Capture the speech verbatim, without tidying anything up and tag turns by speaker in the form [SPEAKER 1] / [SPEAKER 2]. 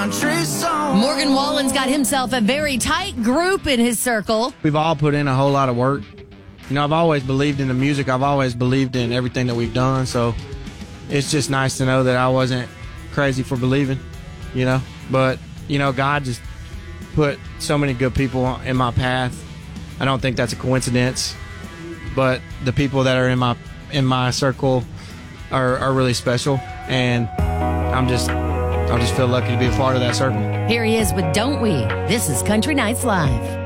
[SPEAKER 1] Morgan Wallen's got himself a very tight group in his circle.
[SPEAKER 2] We've all put in a whole lot of work. You know, I've always believed in the music. I've always believed in everything that we've done. So it's just nice to know that I wasn't crazy for believing, you know. But, you know, God just put so many good people in my path. I don't think that's a coincidence. But the people that are in my in my circle are, are really special. And I'm just, I just feel lucky to be a part of that circle.
[SPEAKER 1] Here he is with Don't We. This is Country Nights Live.